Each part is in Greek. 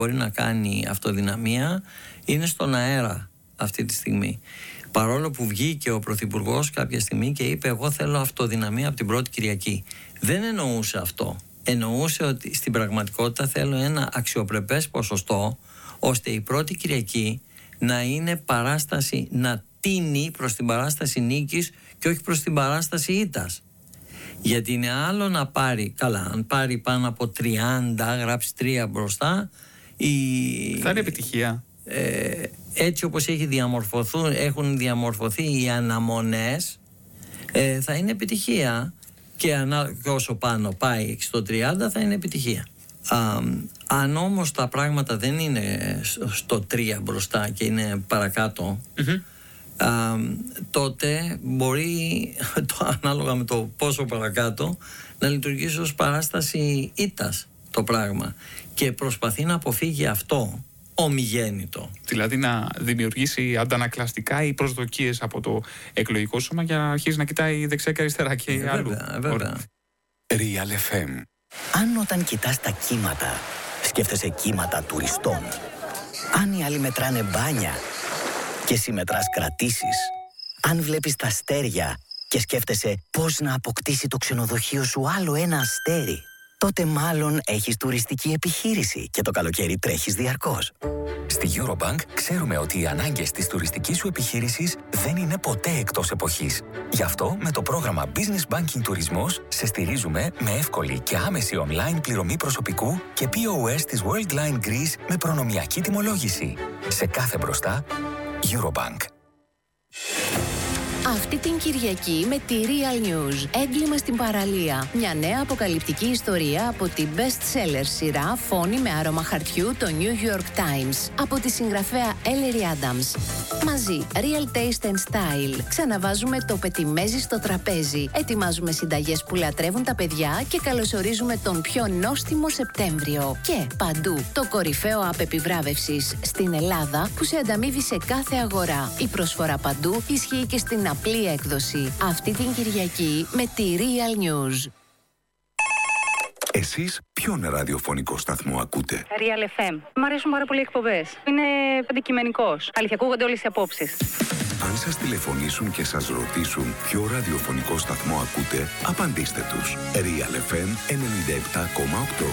μπορεί να κάνει αυτοδυναμία είναι στον αέρα αυτή τη στιγμή. Παρόλο που βγήκε ο Πρωθυπουργός κάποια στιγμή και είπε εγώ θέλω αυτοδυναμία από την πρώτη Κυριακή. Δεν εννοούσε αυτό. Εννοούσε ότι στην πραγματικότητα θέλω ένα αξιοπρεπές ποσοστό ώστε η πρώτη Κυριακή να είναι παράσταση, να τίνει προς την παράσταση νίκης και όχι προς την παράσταση ήττας. Γιατί είναι άλλο να πάρει, καλά, αν πάρει πάνω από 30, γράψει 3 μπροστά, θα είναι επιτυχία. Έτσι όπως έχουν διαμορφωθεί οι αναμονές, θα είναι επιτυχία και όσο πάνω πάει στο 30 θα είναι επιτυχία. Αν όμως τα πράγματα δεν είναι στο 3 μπροστά και είναι παρακάτω, τότε μπορεί ανάλογα με το πόσο παρακάτω να λειτουργήσει ως παράσταση ήττας το πράγμα και προσπαθεί να αποφύγει αυτό ομιγέννητο. Δηλαδή να δημιουργήσει αντανακλαστικά οι προσδοκίες από το εκλογικό σώμα για να αρχίσει να κοιτάει δεξιά και αριστερά και αλλού. Βέβαια. Real FM. Αν όταν κοιτάς τα κύματα σκέφτεσαι κύματα τουριστών, αν οι άλλοι μετράνε μπάνια και εσύ μετράς κρατήσεις, αν βλέπεις τα αστέρια και σκέφτεσαι πώς να αποκτήσει το ξενοδοχείο σου άλλο ένα αστέρι, τότε μάλλον έχεις τουριστική επιχείρηση και το καλοκαίρι τρέχεις διαρκώς. Στη Eurobank ξέρουμε ότι οι ανάγκες της τουριστικής σου επιχείρησης δεν είναι ποτέ εκτός εποχής. Γι' αυτό με το πρόγραμμα Business Banking Τουρισμός σε στηρίζουμε με εύκολη και άμεση online πληρωμή προσωπικού και POS της Worldline Greece με προνομιακή τιμολόγηση. Σε κάθε μπροστά, Eurobank. Αυτή την Κυριακή με τη Real News. Έγκλημα στην παραλία. Μια νέα αποκαλυπτική ιστορία από την best-seller σειρά Φόνη με άρωμα χαρτιού, το New York Times. Από τη συγγραφέα Ellery Adams. Μαζί, Real Taste and Style. Ξαναβάζουμε το πετιμέζι στο τραπέζι. Ετοιμάζουμε συνταγές που λατρεύουν τα παιδιά και καλωσορίζουμε τον πιο νόστιμο Σεπτέμβριο. Και παντού, το κορυφαίο app επιβράβευσης στην Ελλάδα που σε ανταμείβει σε κάθε αγορά. Η προσφορά παντού ισχύει και στην απλή έκδοση. Αυτή την Κυριακή με τη Real News. Εσείς ποιον ραδιοφωνικό σταθμό ακούτε? Real FM. Μ' αρέσουν πάρα πολύ οι εκπομπές. Είναι αντικειμενικός. Αλήθεια, ακούγονται όλες οι απόψεις. Αν σας τηλεφωνήσουν και σας ρωτήσουν ποιο ραδιοφωνικό σταθμό ακούτε, απαντήστε τους. Real FM 97,8.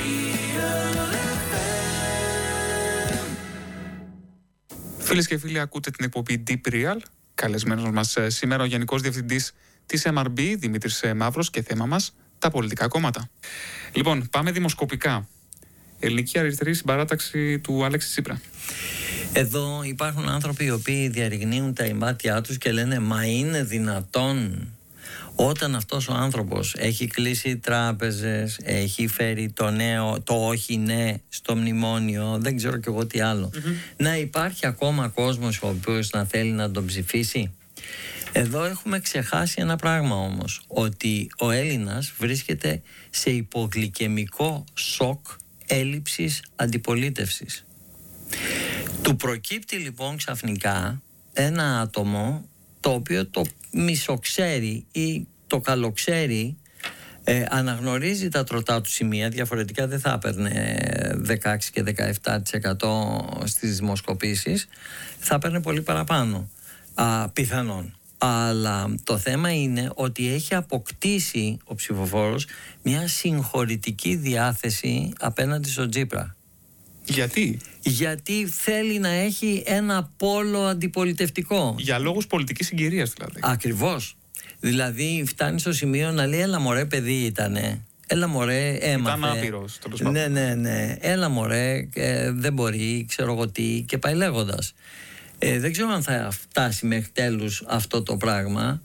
Φίλες και φίλοι, ακούτε την εκπομπή Deep Real. Καλεσμένος μας σήμερα ο Γενικός Διευθυντής της MRB, Δημήτρης Μαύρος, και θέμα μας τα πολιτικά κόμματα. Λοιπόν, πάμε δημοσκοπικά. Ελληνική Αριστερή Συμπαράταξη του Αλέξη Τσίπρα. Εδώ υπάρχουν άνθρωποι οι οποίοι διαρριγνύουν τα ημάτια τους και λένε μα είναι δυνατόν όταν αυτός ο άνθρωπος έχει κλείσει τράπεζες, έχει φέρει το όχι ναι στο μνημόνιο, δεν ξέρω κι εγώ τι άλλο, να υπάρχει ακόμα κόσμος ο οποίος να θέλει να τον ψηφίσει? Εδώ έχουμε ξεχάσει ένα πράγμα όμως, ότι ο Έλληνας βρίσκεται σε υπογλυκαιμικό σοκ έλλειψης αντιπολίτευσης. Του προκύπτει λοιπόν ξαφνικά ένα άτομο το οποίο το μισοξέρει ή το καλοξέρει, αναγνωρίζει τα τροτά του σημεία, διαφορετικά δεν θα έπαιρνε 16 και 17% στις δημοσκοπήσεις, θα έπαιρνε πολύ παραπάνω, πιθανόν. Αλλά το θέμα είναι ότι έχει αποκτήσει ο ψηφοφόρος μια συγχωρητική διάθεση απέναντι στον Τσίπρα. Γιατί? Γιατί θέλει να έχει ένα πόλο αντιπολιτευτικό. Για λόγους πολιτικής συγκυρίας δηλαδή. Ακριβώς. Δηλαδή φτάνει στο σημείο να λέει έλα μωρέ παιδί ήτανε, έλα μωρέ έμαθε. Ήταν άπειρος τέλος πάντων. Ναι, έλα μωρέ, δεν μπορεί, ξέρω εγώ τι, και πάει λέγοντας. Δεν ξέρω αν θα φτάσει μέχρι τέλους αυτό το πράγμα,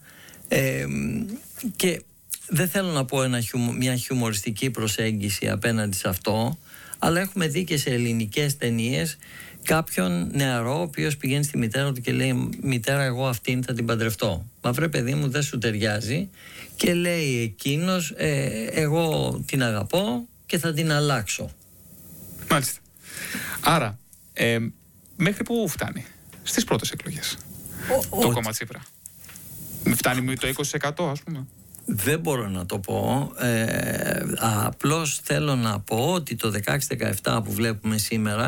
και δεν θέλω να πω μια χιουμοριστική προσέγγιση απέναντι σε αυτό, αλλά έχουμε δει και σε ελληνικές ταινίες κάποιον νεαρό ο οποίος πηγαίνει στη μητέρα του και λέει μητέρα εγώ αυτήν θα την παντρευτώ. Μα βρε παιδί μου δεν σου ταιριάζει, και λέει εκείνος εγώ την αγαπώ και θα την αλλάξω. Μάλιστα. Άρα μέχρι πού φτάνει στις πρώτες εκλογές το κόμμα Τσίπρα? Φτάνει με το 20% ας πούμε? Δεν μπορώ να το πω. Απλώς θέλω να πω ότι το 16-17 που βλέπουμε σήμερα